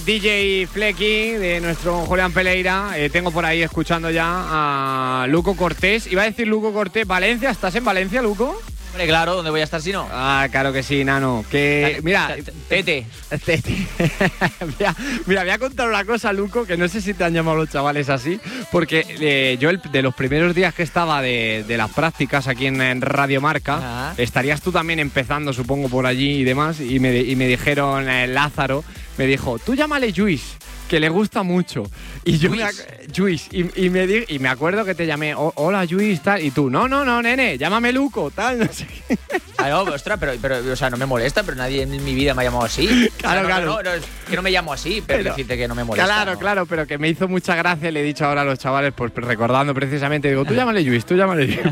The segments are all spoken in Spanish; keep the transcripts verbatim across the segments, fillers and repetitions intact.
D J Flecky, de nuestro Julián Peleira. Eh, tengo por ahí escuchando ya a Luco Cortés. Iba a decir Luco Cortés, Valencia. ¿Estás en Valencia, Luco? Hombre, claro, ¿dónde voy a estar si no? Ah, claro que sí, nano. Que, mira, Tete. Tete. mira, mira, voy a contar una cosa, Luco, que no sé si te han llamado los chavales así, porque eh, yo el, de los primeros días que estaba de, de las prácticas aquí en, en Radio Marca, ah. estarías tú también empezando, supongo, por allí y demás, y me, y me dijeron, eh, Lázaro, me dijo, tú llámale Luis, que le gusta mucho. Y yo Luis. me, Luis, y, y, me di, y me acuerdo que te llamé, oh, hola Luis, tal, y tú, no, no, no, nene, llámame Luco, tal, no sé qué. Ah, no, ostras, pero, pero, o sea, no me molesta, pero nadie en mi vida me ha llamado así. Claro, o sea, no, claro. No, no, no, es que no me llamo así, pero, pero decirte que no me molesta. Claro, ¿no? claro, pero que me hizo mucha gracia, le he dicho ahora a los chavales, pues recordando precisamente, digo, tú llámale Luis, tú llámale Luis.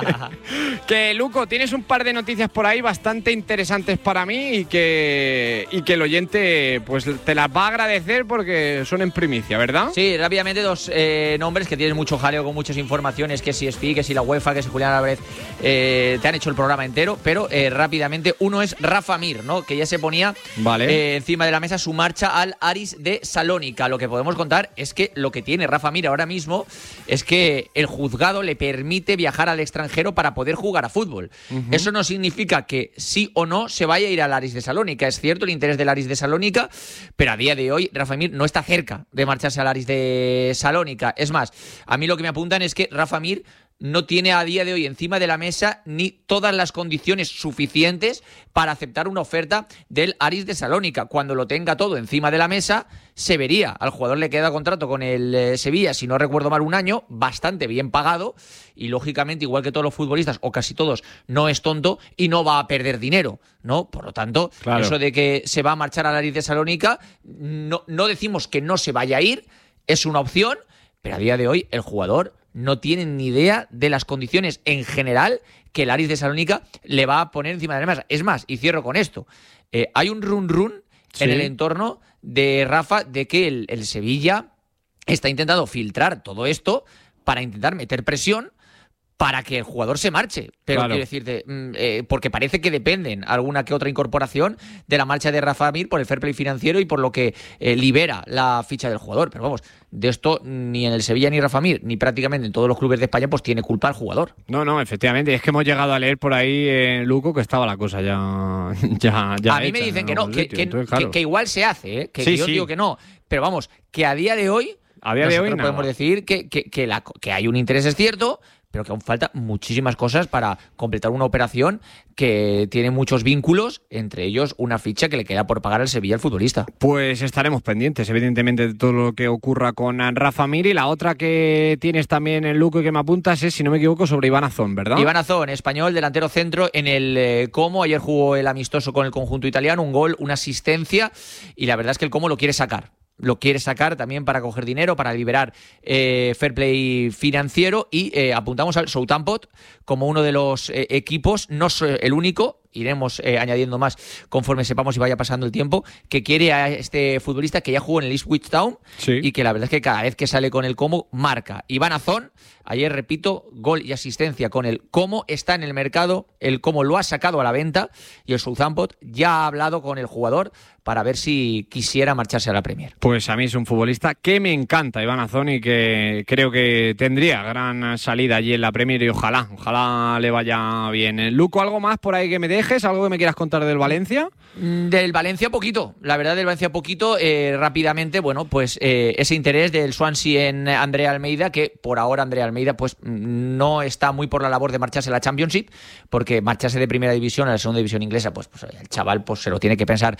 que, que, Luco, tienes un par de noticias por ahí bastante interesantes para mí y que, y que el oyente pues te las va a agradecer porque son en primicia, ¿verdad? Sí, rápidamente dos eh, nombres que tienen mucho jaleo con muchas informaciones, que si S P I, que si la UEFA, que si Julián Álvarez, eh, te han hecho el programa entero, pero eh, rápidamente uno es Rafa Mir, ¿no? Que ya se ponía vale. eh, encima de la mesa su marcha al Aris de Salónica. Lo que podemos contar es que lo que tiene Rafa Mir ahora mismo es que el juzgado le permite viajar al extranjero para poder jugar a fútbol. Uh-huh. Eso no significa que sí o no se vaya a ir al Aris de Salónica. Es cierto el interés del Aris de Salónica, pero a día de hoy Rafa Mir no está cerca de marcharse al Aris de Salónica. Es más, a mí lo que me apuntan es que Rafa Mir no tiene a día de hoy encima de la mesa ni todas las condiciones suficientes para aceptar una oferta del Aris de Salónica. Cuando lo tenga todo encima de la mesa, se vería. Al jugador le queda contrato con el eh, Sevilla, si no recuerdo mal, un año, bastante bien pagado, y lógicamente, igual que todos los futbolistas, o casi todos, no es tonto y no va a perder dinero, ¿no? Por lo tanto, claro. Eso de que se va a marchar al Aris de Salónica, no, no decimos que no se vaya a ir, es una opción, pero a día de hoy el jugador no tienen ni idea de las condiciones en general que el Aris de Salónica le va a poner encima de la mesa. Es más, y cierro con esto, eh, hay un run run sí. en el entorno de Rafa de que el, el Sevilla está intentando filtrar todo esto para intentar meter presión para que el jugador se marche. Pero claro. quiero decirte, eh, porque parece que dependen alguna que otra incorporación de la marcha de Rafa Mir por el fair play financiero y por lo que eh, libera la ficha del jugador. Pero vamos, de esto ni en el Sevilla ni Rafa Mir, ni prácticamente en todos los clubes de España, pues tiene culpa el jugador. No, no, efectivamente. Es que hemos llegado a leer por ahí, eh, Luco, que estaba la cosa ya, ya, ya A mí hecha, me dicen que no, que, sitio. que, Entonces, claro. que, que igual se hace, ¿eh? que, sí, que yo sí. digo que no. Pero vamos, que a día de hoy, a día de hoy podemos nada. decir que, que, que, la, que hay un interés, es cierto, pero que aún falta muchísimas cosas para completar una operación que tiene muchos vínculos, entre ellos una ficha que le queda por pagar al Sevilla al futbolista. Pues estaremos pendientes, evidentemente, de todo lo que ocurra con Rafa Mir. Y la otra que tienes también en Luco y que me apuntas es, si no me equivoco, sobre Iván Azón, ¿verdad? Iván Azón, español, delantero centro en el eh, Como. Ayer jugó el amistoso con el conjunto italiano, un gol, una asistencia, y la verdad es que el Como lo quiere sacar. Lo quiere sacar también para coger dinero, para liberar eh, fair play financiero, y eh, apuntamos al Southampton como uno de los eh, equipos, no el único, iremos eh, añadiendo más conforme sepamos y vaya pasando el tiempo, que quiere a este futbolista que ya jugó en el Ipswich Town sí. y que la verdad es que cada vez que sale con el Como marca. Iván Azón, ayer repito, gol y asistencia con el Como, está en el mercado, el Como lo ha sacado a la venta y el Southampton ya ha hablado con el jugador para ver si quisiera marcharse a la Premier. Pues a mí es un futbolista que me encanta, Iván Azón, y que creo que tendría gran salida allí en la Premier y ojalá, ojalá le vaya bien. Luco, ¿algo más por ahí que me dejes? ¿Algo que me quieras contar del Valencia? Del Valencia poquito, la verdad del Valencia poquito, eh, rápidamente, bueno, pues eh, ese interés del Swansea en Andrea Almeida, que por ahora Andrea Almeida pues no está muy por la labor de marcharse a la Championship, porque marcharse de primera división a la segunda división inglesa, pues, pues el chaval pues se lo tiene que pensar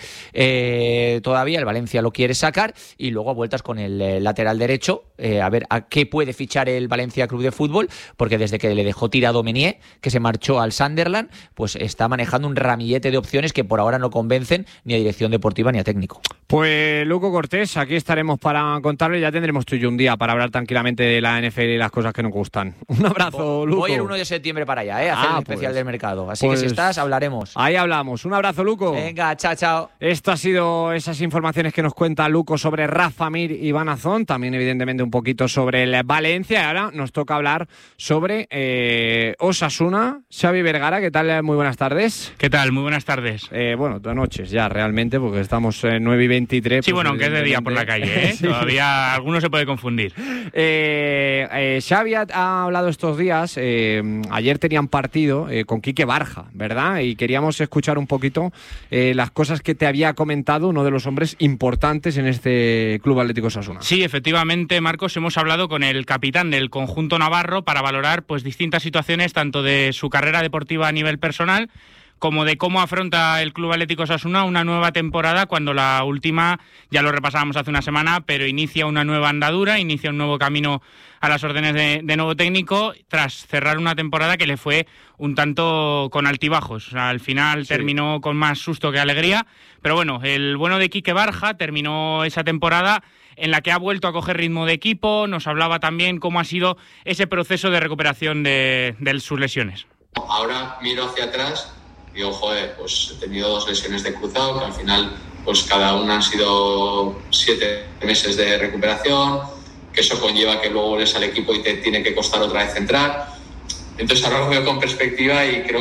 eh, todavía. El Valencia lo quiere sacar y luego a vueltas con el eh, lateral derecho, eh, a ver a qué puede fichar el Valencia Club de Fútbol, porque desde que le dejó tirado Menier, que se marchó al Sunderland, pues está manejando un ramillete de opciones que por ahora no convencen ni a dirección deportiva ni a técnico. Pues Luco Cortés, aquí estaremos para contarle, ya tendremos tú y yo un día para hablar tranquilamente de la N F L y las cosas que nos gustan. Un abrazo, Luco. Voy el uno de septiembre para allá, ¿eh? A hacer ah, el especial pues, del mercado. Así pues, que si estás, hablaremos. Ahí hablamos. Un abrazo, Luco. Venga, chao, chao. Esto ha sido esas informaciones que nos cuenta Luco sobre Rafa Mir y Iván Azón. También, evidentemente, un un poquito sobre el Valencia y ahora nos toca hablar sobre eh, Osasuna. Xavi Vergara, ¿qué tal? Muy buenas tardes. ¿Qué tal? Muy buenas tardes. Eh, bueno, de noches ya realmente, porque estamos en nueve y veintitrés. Sí, pues, bueno, aunque es de día por la calle, ¿eh? Sí. Todavía alguno se puede confundir. Eh, eh, Xavi ha, ha hablado estos días, eh, ayer tenían partido eh, con Quique Barja, ¿verdad? Y queríamos escuchar un poquito eh, las cosas que te había comentado uno de los hombres importantes en este Club Atlético Osasuna. Sí, efectivamente, Marcos, hemos hablado con el capitán del conjunto navarro para valorar pues distintas situaciones tanto de su carrera deportiva a nivel personal como de cómo afronta el Club Atlético Osasuna una nueva temporada cuando la última, ya lo repasábamos hace una semana, pero inicia una nueva andadura, inicia un nuevo camino a las órdenes de, de nuevo técnico tras cerrar una temporada que le fue un tanto con altibajos. O sea, al final sí. Terminó con más susto que alegría, pero bueno, el bueno de Quique Barja terminó esa temporada en la que ha vuelto a coger ritmo de equipo, nos hablaba también cómo ha sido ese proceso de recuperación de, de sus lesiones. Ahora miro hacia atrás y digo, joder, pues he tenido dos lesiones de cruzado, que al final pues cada una han sido siete meses de recuperación, que eso conlleva que luego vuelves al equipo y te tiene que costar otra vez entrar. Entonces ahora lo veo con perspectiva y creo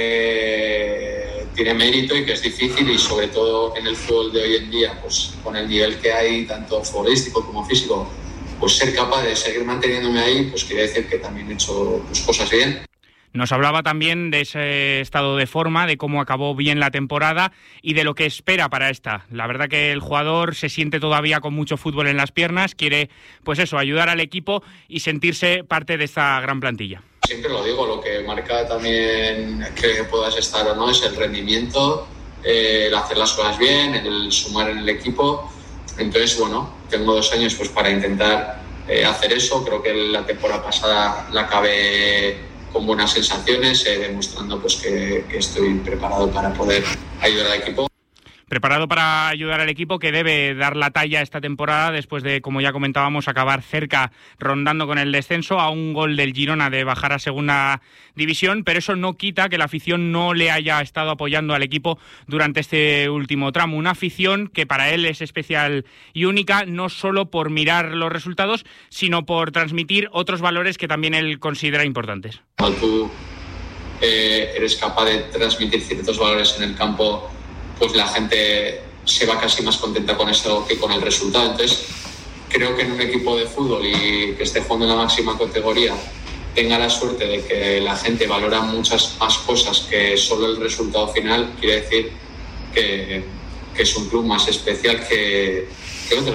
que tiene mérito y que es difícil, y sobre todo en el fútbol de hoy en día, pues con el nivel que hay, tanto futbolístico como físico, pues ser capaz de seguir manteniéndome ahí, pues quiere decir que también he hecho pues, cosas bien. Nos hablaba también de ese estado de forma, de cómo acabó bien la temporada y de lo que espera para esta. La verdad que el jugador se siente todavía con mucho fútbol en las piernas, quiere, pues eso, ayudar al equipo y sentirse parte de esta gran plantilla. Siempre lo digo, lo que marca también que puedas estar o no es el rendimiento, eh, el hacer las cosas bien, el sumar en el equipo. Entonces, bueno, tengo dos años pues para intentar eh, hacer eso. Creo que la temporada pasada la acabé con buenas sensaciones, eh, demostrando pues que, que estoy preparado para poder ayudar al equipo. Preparado para ayudar al equipo que debe dar la talla esta temporada después de, como ya comentábamos, acabar cerca, rondando con el descenso, a un gol del Girona de bajar a segunda división, pero eso no quita que la afición no le haya estado apoyando al equipo durante este último tramo. Una afición que para él es especial y única, no solo por mirar los resultados, sino por transmitir otros valores que también él considera importantes. Cuando tú eh, eres capaz de transmitir ciertos valores en el campo, pues la gente se va casi más contenta con eso que con el resultado. Entonces, creo que en un equipo de fútbol y que esté jugando en la máxima categoría tenga la suerte de que la gente valora muchas más cosas que solo el resultado final, quiere decir que, que es un club más especial que, que otros.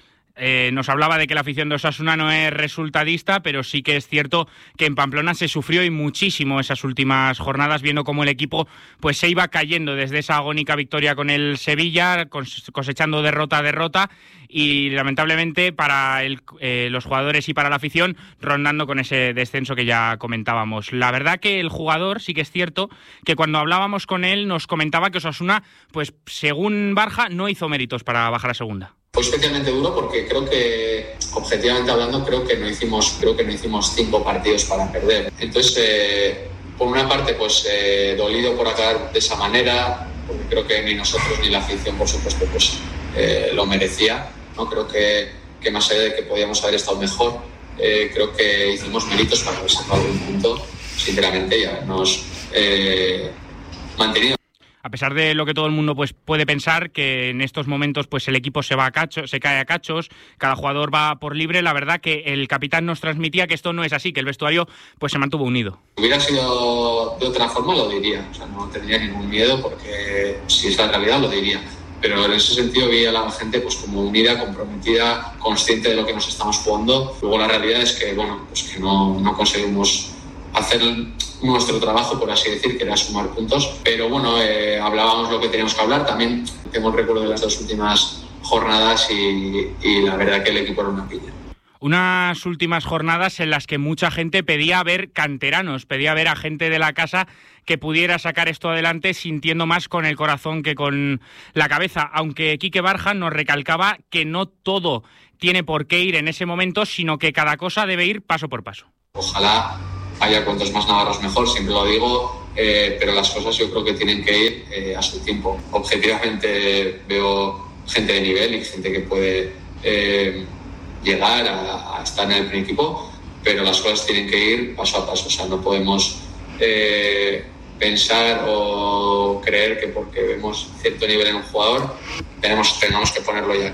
Eh, nos hablaba de que la afición de Osasuna no es resultadista, pero sí que es cierto que en Pamplona se sufrió y muchísimo esas últimas jornadas, viendo cómo el equipo pues se iba cayendo desde esa agónica victoria con el Sevilla, cosechando derrota a derrota, y lamentablemente para el, eh, los jugadores y para la afición rondando con ese descenso que ya comentábamos. La verdad que el jugador sí que es cierto que cuando hablábamos con él nos comentaba que Osasuna, pues según Barja, no hizo méritos para bajar a segunda. Fue especialmente duro porque creo que, objetivamente hablando, creo que no hicimos, creo que no hicimos cinco partidos para perder. Entonces, eh, por una parte, pues eh, dolido por acabar de esa manera, porque creo que ni nosotros ni la afición, por supuesto, pues eh, lo merecía, ¿no? Creo que, que más allá de que podíamos haber estado mejor, eh, creo que hicimos méritos para haber sacado un punto, sinceramente, y habernos eh, mantenido. A pesar de lo que todo el mundo pues puede pensar, que en estos momentos pues el equipo se va a cachos, se cae a cachos, cada jugador va por libre, la verdad que el capitán nos transmitía que esto no es así, que el vestuario pues se mantuvo unido. Si hubiera sido de otra forma lo diría, o sea, no tendría ningún miedo porque si es la realidad lo diría. Pero en ese sentido vi a la gente pues como unida, comprometida, consciente de lo que nos estamos jugando. Luego la realidad es que bueno, pues que no, no conseguimos hacer nuestro trabajo, por así decir, que era sumar puntos. Pero bueno, eh, hablábamos lo que teníamos que hablar. También tengo el recuerdo de las dos últimas jornadas y, y la verdad que el equipo era una piña. Unas últimas jornadas en las que mucha gente pedía ver canteranos, pedía ver a gente de la casa que pudiera sacar esto adelante sintiendo más con el corazón que con la cabeza, aunque Quique Barja nos recalcaba que no todo tiene por qué ir en ese momento, sino que cada cosa debe ir paso por paso. Ojalá haya cuantos más navarros mejor, siempre lo digo, eh, pero las cosas yo creo que tienen que ir eh, a su tiempo. Objetivamente veo gente de nivel y gente que puede... Eh, llegar a, a estar en el primer equipo, pero las cosas tienen que ir paso a paso. O sea, no podemos eh, pensar o creer que porque vemos cierto nivel en un jugador tenemos, tengamos que ponerlo ya.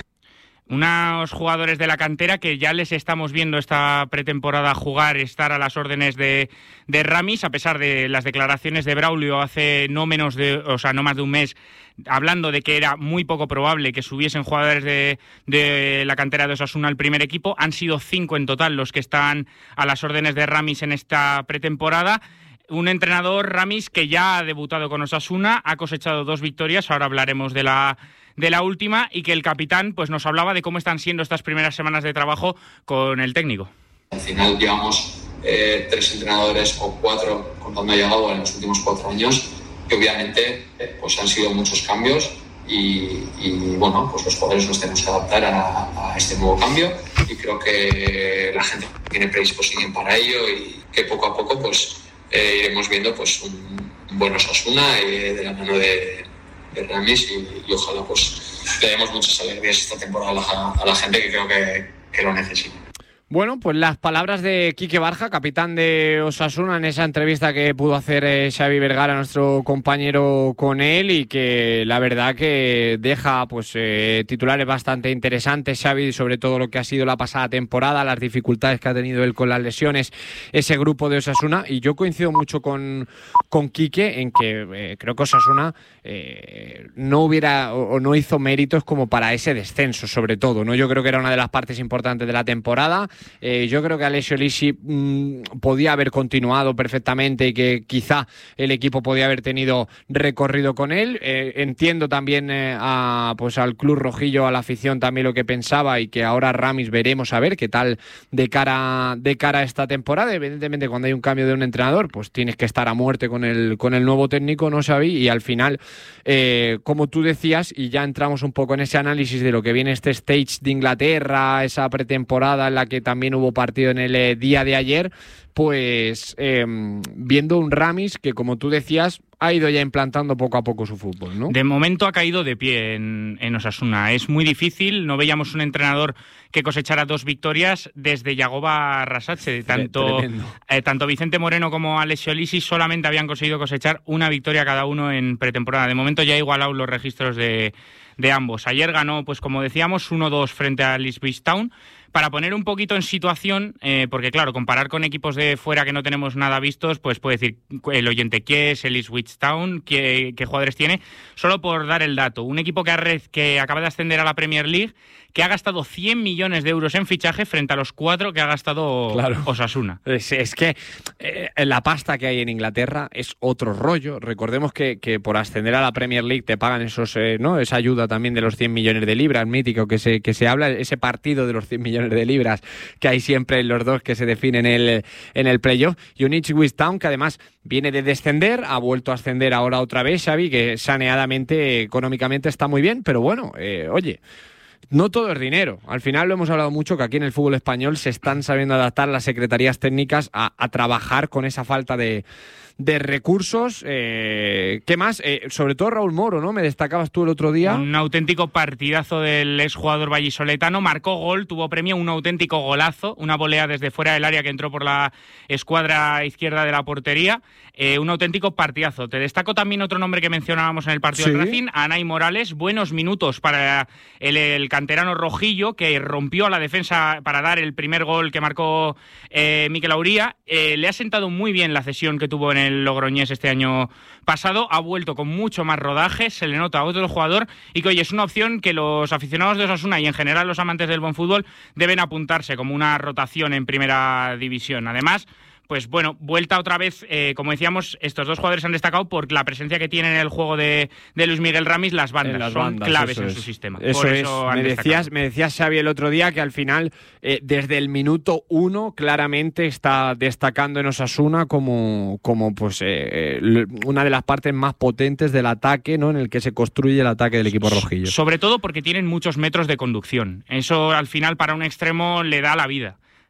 Unos jugadores de la cantera que ya les estamos viendo esta pretemporada jugar, estar a las órdenes de, de Ramis, a pesar de las declaraciones de Braulio hace no menos de, o sea, no más de un mes, hablando de que era muy poco probable que subiesen jugadores de, de la cantera de Osasuna al primer equipo. Han sido cinco en total los que están a las órdenes de Ramis en esta pretemporada. Un entrenador, Ramis, que ya ha debutado con Osasuna, ha cosechado dos victorias, ahora hablaremos de la de la última, y que el capitán pues nos hablaba de cómo están siendo estas primeras semanas de trabajo con el técnico. Al final llevamos eh, tres entrenadores o cuatro, contando llegado en los últimos cuatro años, que obviamente eh, pues han sido muchos cambios y, y bueno, pues los jugadores nos tenemos que adaptar a, a este nuevo cambio, y creo que la gente tiene predisposición para ello y que poco a poco pues eh, iremos viendo pues un, un buen Osasuna eh, de la mano de de Ramis y, y ojalá pues le demos muchas alegrías esta temporada a la, a la gente que creo que, que lo necesita. Bueno, pues las palabras de Quique Barja, capitán de Osasuna, en esa entrevista que pudo hacer eh, Xavi Vergara, nuestro compañero, con él, y que la verdad que deja pues eh, titulares bastante interesantes, Xavi, sobre todo lo que ha sido la pasada temporada, las dificultades que ha tenido él con las lesiones, ese grupo de Osasuna, y yo coincido mucho con, con Quique en que eh, creo que Osasuna eh, no hubiera o, o no hizo méritos como para ese descenso, sobre todo, ¿no? Yo creo que era una de las partes importantes de la temporada. Eh, yo creo que Alessio Lisi mmm, podía haber continuado perfectamente y que quizá el equipo podía haber tenido recorrido con él. Eh, entiendo también eh, a, pues al club rojillo, a la afición también lo que pensaba, y que ahora Ramis veremos a ver qué tal de cara, de cara a esta temporada. Evidentemente, cuando hay un cambio de un entrenador, pues tienes que estar a muerte con el, con el nuevo técnico, ¿no, Xavi? Y al final, eh, como tú decías, y ya entramos un poco en ese análisis de lo que viene este stage de Inglaterra, esa pretemporada en la que también hubo partido en el eh, día de ayer, pues eh, viendo un Ramis que, como tú decías, ha ido ya implantando poco a poco su fútbol, ¿no? De momento ha caído de pie en, en Osasuna. Es muy difícil, no veíamos un entrenador que cosechara dos victorias desde Yagoba Arrasate. Tanto, eh, tanto Vicente Moreno como Alessio Lisi solamente habían conseguido cosechar una victoria cada uno en pretemporada. De momento ya ha igualado los registros de, de ambos. Ayer ganó, pues como decíamos, uno dos frente a Ipswich Town. Para poner un poquito en situación, eh, porque claro, comparar con equipos de fuera que no tenemos nada vistos, pues puede decir el oyente qué es el Ipswich Town, qué, qué jugadores tiene. Solo por dar el dato, un equipo que, ha red, que acaba de ascender a la Premier League, que ha gastado cien millones de euros en fichaje frente a los cuatro que ha gastado claro. Osasuna. Es, es que eh, la pasta que hay en Inglaterra es otro rollo. Recordemos que, que por ascender a la Premier League te pagan esos, eh, ¿no? Esa ayuda también de los cien millones de libras, mítico que se, que se habla, ese partido de los cien millones de libras que hay siempre en los dos que se definen en el, en el playoff. Y un Ipswich Town que además viene de descender, ha vuelto a ascender ahora otra vez, Xavi, que saneadamente, económicamente está muy bien, pero bueno, eh, oye, no todo es dinero. Al final lo hemos hablado mucho, que aquí en el fútbol español se están sabiendo adaptar las secretarías técnicas a, a trabajar con esa falta de, de recursos. Eh, ¿Qué más? Eh, sobre todo Raúl Moro, ¿no? Me destacabas tú el otro día. Un auténtico partidazo del exjugador vallisoletano. Marcó gol, tuvo premio, un auténtico golazo. Una volea desde fuera del área que entró por la escuadra izquierda de la portería. Eh, un auténtico partidazo. Te destaco también otro nombre que mencionábamos en el partido ¿Sí? del Racing, Anay Morales. Buenos minutos para el, el canterano rojillo, que rompió a la defensa para dar el primer gol que marcó eh, Mikel Auría. Eh, le ha sentado muy bien la cesión que tuvo en el Logroñés este año pasado. Ha vuelto con mucho más rodaje, se le nota a otro jugador, y que, oye, es una opción que los aficionados de Osasuna y en general los amantes del buen fútbol deben apuntarse como una rotación en primera división. Además, pues bueno, vuelta otra vez, eh, como decíamos, estos dos jugadores han destacado por la presencia que tienen en el juego de, de Luis Miguel Ramis, las bandas, las son bandas, claves en es. su sistema. Eso, por eso es, me decías, me decías, Xavi, el otro día que al final, eh, desde el minuto uno, claramente está destacando en Osasuna como, como pues eh, una de las partes más potentes del ataque, ¿no? En el que se construye el ataque del equipo rojillo. Sobre todo porque tienen muchos metros de conducción. Eso al final para un extremo le da la vida.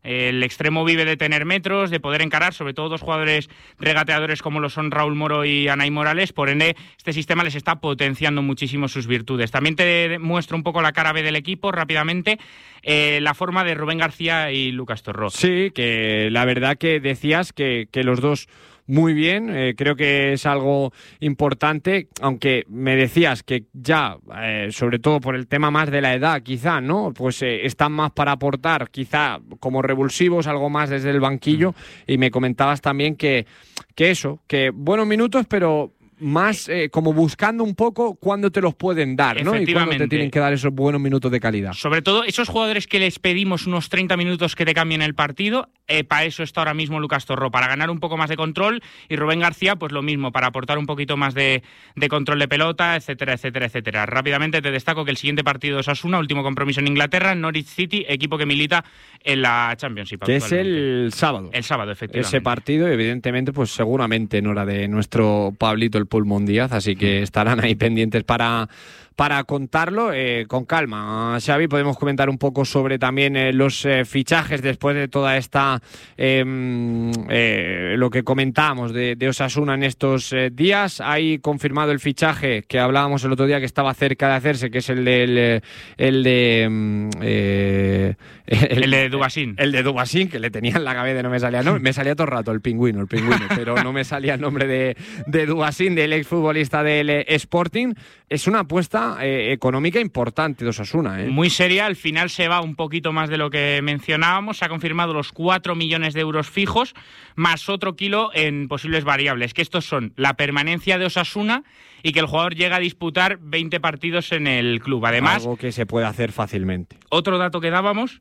El extremo vive de tener metros, de poder encarar, sobre todo dos jugadores regateadores como lo son Raúl Moro y Anay Morales. Por ende, este sistema les está potenciando muchísimo sus virtudes. También te muestro un poco la cara B del equipo rápidamente, eh, la forma de Rubén García y Lucas Torró. Sí, que la verdad que decías que, que los dos muy bien, eh, creo que es algo importante, aunque me decías que ya, eh, sobre todo por el tema más de la edad, quizá, ¿no? Pues eh, están más para aportar, quizá como revulsivos, algo más desde el banquillo, y me comentabas también que, que eso, que buenos minutos, pero más eh, como buscando un poco cuándo te los pueden dar, ¿no? Y cuándo te tienen que dar esos buenos minutos de calidad. Sobre todo esos jugadores que les pedimos unos treinta minutos que te cambien el partido, eh, para eso está ahora mismo Lucas Torró, para ganar un poco más de control, y Rubén García, pues lo mismo, para aportar un poquito más de, de control de pelota, etcétera, etcétera, etcétera. Rápidamente te destaco que el siguiente partido es Osasuna, último compromiso en Inglaterra, Norwich City, equipo que milita en la Championship. Que es el sábado. El sábado, efectivamente. Ese partido, evidentemente, pues seguramente no era de nuestro Pablito el Pulmón Díaz, así que estarán ahí pendientes para, para contarlo. Eh, con calma, Xavi, podemos comentar un poco sobre también eh, los eh, fichajes después de toda esta, eh, eh, lo que comentábamos de, de Osasuna en estos eh, días. Hay confirmado el fichaje que hablábamos el otro día que estaba cerca de hacerse, que es el del el de eh, el, el de Dubasín. El de Dubasín, que le tenía en la cabeza, no me salía, no, me salía todo el rato el pingüino, el pingüino, pero no me salía el nombre de, de Dubasín, del exfutbolista del Sporting. Es una apuesta eh, económica importante de Osasuna, ¿eh? Muy seria, al final se va un poquito más de lo que mencionábamos, se ha confirmado los cuatro millones de euros fijos, más otro kilo en posibles variables, que estos son la permanencia de Osasuna y que el jugador llega a disputar veinte partidos en el club. Además, algo que se puede hacer fácilmente. Otro dato que dábamos: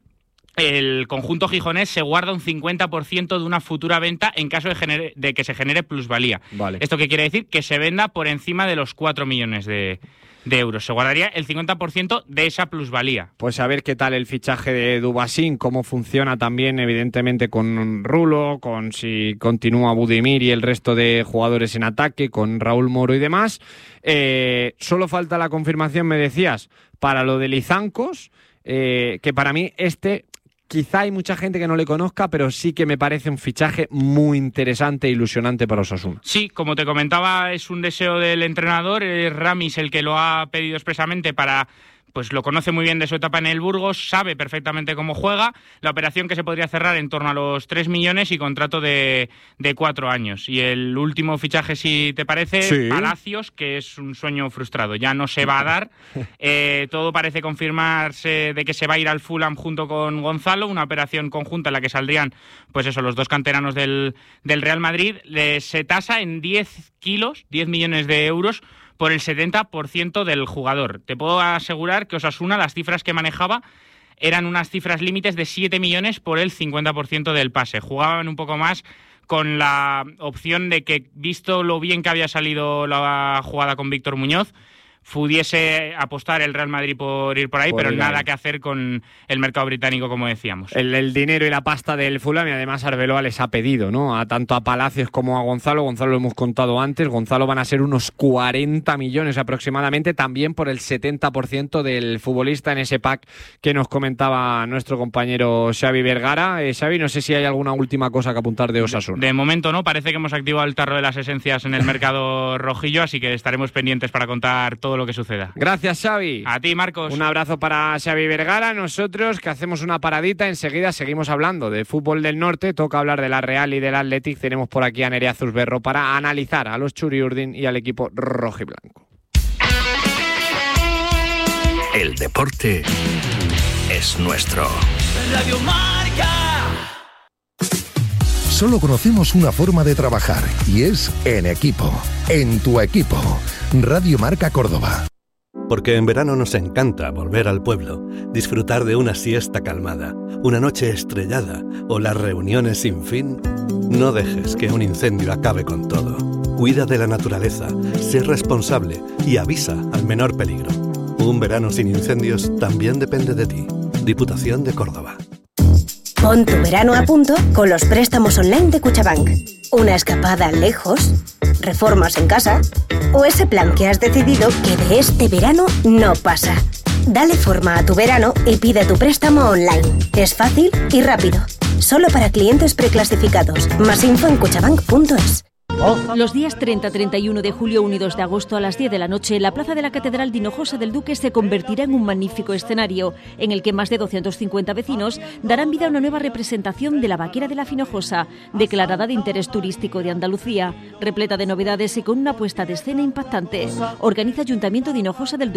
el conjunto gijonés se guarda un cincuenta por ciento de una futura venta en caso de, genere, de que se genere plusvalía. Vale. ¿Esto qué quiere decir? Que se venda por encima de los cuatro millones de, de euros. Se guardaría el cincuenta por ciento de esa plusvalía. Pues a ver qué tal el fichaje de Dubasín, cómo funciona también, evidentemente, con Rulo, con si continúa Budimir y el resto de jugadores en ataque, con Raúl Moro y demás. Eh, solo falta la confirmación, me decías, para lo de Lizancos, eh, que para mí este... Quizá hay mucha gente que no le conozca, pero sí que me parece un fichaje muy interesante e ilusionante para Osasuna. Sí, como te comentaba, es un deseo del entrenador, es Ramis el que lo ha pedido expresamente para... Pues lo conoce muy bien de su etapa en el Burgos, sabe perfectamente cómo juega. La operación que se podría cerrar en torno a los tres millones y contrato de, de cuatro años. Y el último fichaje, si te parece, sí. Palacios, que es un sueño frustrado. Ya no se va a dar. Eh, todo parece confirmarse de que se va a ir al Fulham junto con Gonzalo, una operación conjunta en la que saldrían, pues eso, los dos canteranos del, del Real Madrid. Eh, se tasa en diez kilos, diez millones de euros, por el setenta por ciento del jugador. Te puedo asegurar que Osasuna, las cifras que manejaba eran unas cifras límites de siete millones por el cincuenta por ciento del pase. Jugaban un poco más con la opción de que, visto lo bien que había salido la jugada con Víctor Muñoz, pudiese apostar el Real Madrid por ir por ahí, por pero nada ahí. que hacer con el mercado británico, como decíamos. El, el dinero y la pasta del Fulham, y además Arbeloa les ha pedido, ¿no? A tanto a Palacios como a Gonzalo. Gonzalo lo hemos contado antes. Gonzalo van a ser unos cuarenta millones aproximadamente, también por el setenta por ciento del futbolista en ese pack que nos comentaba nuestro compañero Xavi Vergara. Eh, Xavi, no sé si hay alguna última cosa que apuntar de Osasuna. De, de momento no, parece que hemos activado el tarro de las esencias en el mercado rojillo, así que estaremos pendientes para contar todo lo que suceda. Gracias, Xavi. A ti, Marcos. Un abrazo para Xavi Vergara. Nosotros, que hacemos una paradita, enseguida seguimos hablando de fútbol del norte. Toca hablar de la Real y del Athletic. Tenemos por aquí a Nerea Zuzberro para analizar a los Churiurdin y al equipo rojiblanco. El deporte es nuestro. Radio Marca. Solo conocemos una forma de trabajar y es en equipo, en tu equipo. Radio Marca Córdoba. Porque en verano nos encanta volver al pueblo, disfrutar de una siesta calmada, una noche estrellada o las reuniones sin fin. No dejes que un incendio acabe con todo. Cuida de la naturaleza, sé responsable y avisa al menor peligro. Un verano sin incendios también depende de ti. Diputación de Córdoba. Pon tu verano a punto con los préstamos online de Cuchabank. Una escapada lejos, reformas en casa o ese plan que has decidido que de este verano no pasa. Dale forma a tu verano y pide tu préstamo online. Es fácil y rápido. Solo para clientes preclasificados. Más info en cuchabank punto es. Los días treinta, treinta y uno de julio, uno y dos de agosto a las diez de la noche, la plaza de la Catedral de Hinojosa del Duque se convertirá en un magnífico escenario en el que más de doscientos cincuenta vecinos darán vida a una nueva representación de la Vaquera de la Finojosa, declarada de interés turístico de Andalucía, repleta de novedades y con una puesta de escena impactante. Organiza Ayuntamiento de Hinojosa del Duque.